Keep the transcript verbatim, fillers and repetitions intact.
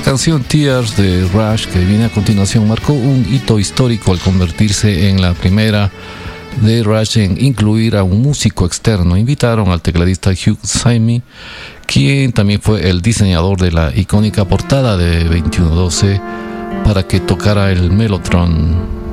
canción Tears de Rush, que viene a continuación, marcó un hito histórico al convertirse en la primera de Rush en incluir a un músico externo. Invitaron al tecladista Hugh Syme, quien también fue el diseñador de la icónica portada de veintiuno doce, para que tocara el Mellotron.